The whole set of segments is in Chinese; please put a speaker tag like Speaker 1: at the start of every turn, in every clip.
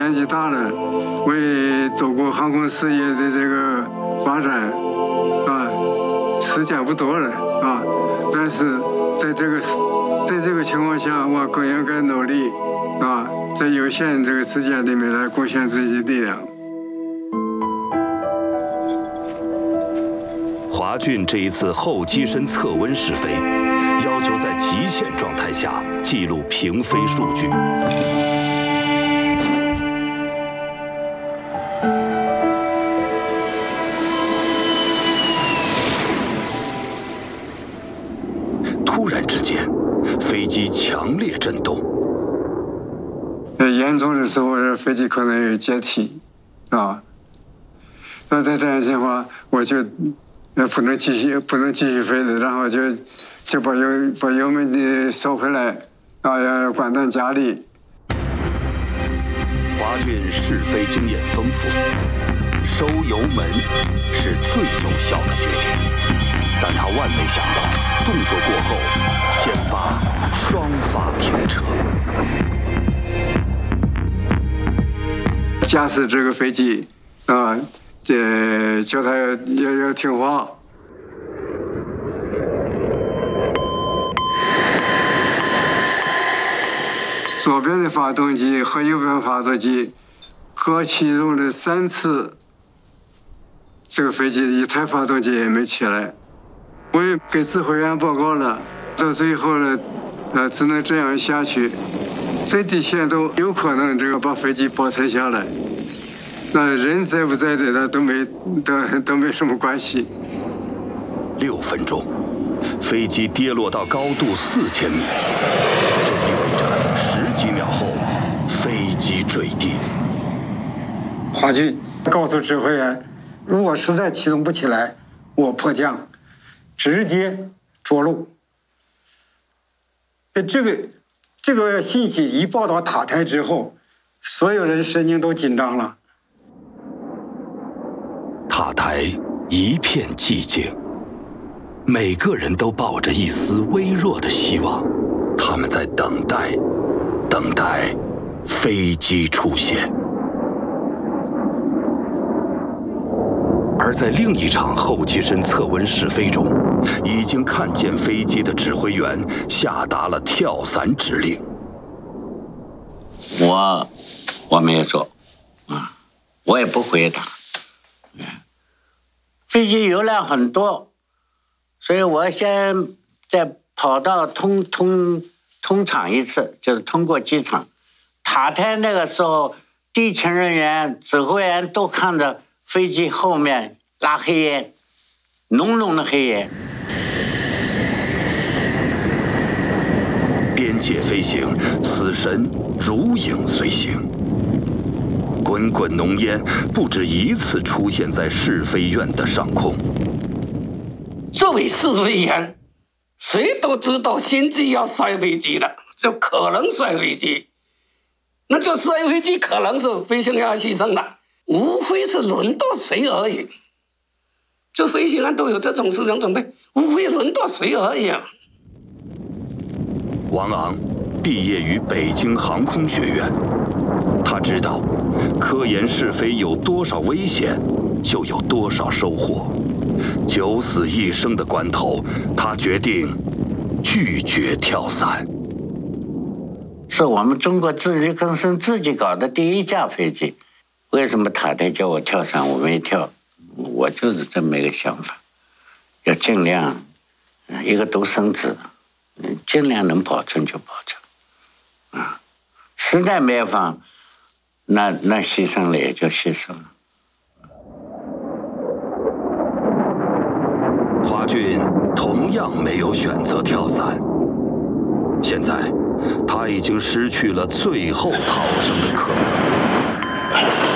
Speaker 1: 年纪大了，为祖国航空事业的这个发展时间不多了但是在这个情况下，我更应该努力在有限这个时间里面来贡献自己的力量。
Speaker 2: 华俊这一次后机身测温试飞，要求在极限状态下记录平飞数据。突然之间，飞机强烈震动。
Speaker 1: 严重的时候，飞机可能有解体那在这样情况，我就不能继续飞了，然后就把油门收回来要关灯加力。
Speaker 2: 华俊试飞经验丰富，收油门是最有效的决定，但他万没想到，动作过后，先把双发停车。
Speaker 1: 驾驶这个飞机叫他要听话。左边的发动机和右边发动机各启动了3次，这个飞机一台发动机也没起来。我也给指挥员报告了，到最后呢，只能这样下去，最低限度有可能这个把飞机爆沉下来。那人在不在的那都没什么关系。
Speaker 2: 6分钟，飞机跌落到高度4000米，这意味着10几秒后，飞机坠地。
Speaker 3: 华俊告诉指挥员，如果实在启动不起来，我迫降，直接着陆。这个信息一报到塔台之后，所有人神经都紧张了。
Speaker 2: 塔台一片寂静，每个人都抱着一丝微弱的希望，他们在等待飞机出现。而在另一场后机身测温试飞中，已经看见飞机的指挥员下达了跳伞指令。
Speaker 4: 我没有做我也不回答。飞机油量很多，所以我先再跑到通场一次，就是通过机场。塔台那个时候，地勤人员、指挥员都看着飞机后面拉黑烟，浓浓的黑烟。
Speaker 2: 边界飞行，死神如影随形。滚滚浓烟不止一次出现在试飞院的上空。
Speaker 5: 作为试飞员，谁都知道先机要摔飞机的，就可能摔飞机，那就摔飞机可能是飞行员牺牲了，无非是轮到谁而已。这飞行员都有这种事情准备，无非轮到谁而已。
Speaker 2: 王昂毕业于北京航空学院，他知道科研试飞有多少危险，就有多少收获。九死一生的关头，他决定拒绝跳伞。
Speaker 4: 是我们中国自力更生自己搞的第一架飞机。为什么塔台叫我跳伞，我没跳？我就是这么一个想法，要尽量一个独生子，尽量能保存就保存实在没办法，那牺牲了也就牺牲了。
Speaker 2: 华俊同样没有选择跳伞，现在他已经失去了最后逃生的可能。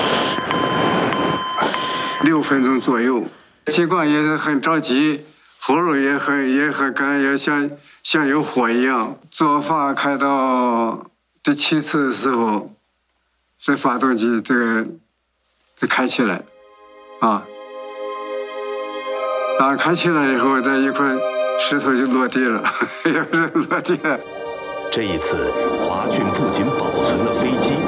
Speaker 1: 6分钟左右，尽管也是很着急，喉咙也很干，也像有火一样。左发开到第7次的时候，这发动机这开起来，开起来以后，这一块石头就落地了，也不是落地了。
Speaker 2: 这一次，华俊不仅保存了飞机，